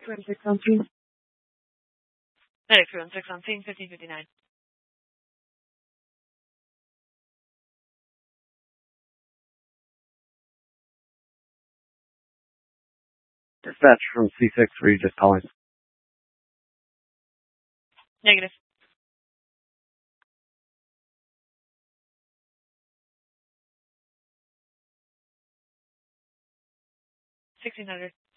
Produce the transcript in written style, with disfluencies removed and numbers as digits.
26 on scene. Medic 316 on scene, 1559. Dispatch from C6, were you just calling? Negative. 1600.